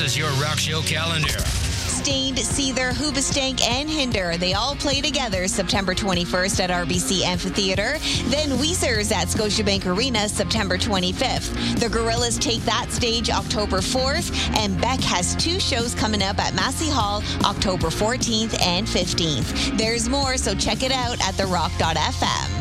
is your rock show calendar. Stained, Seether, Hoobastank, and Hinder. They all play together September 21st at RBC Amphitheater. Then Weezer's at Scotiabank Arena September 25th. The Gorillaz take that stage October 4th. And Beck has 2 shows coming up at Massey Hall October 14th and 15th. There's more, so check it out at therock.fm.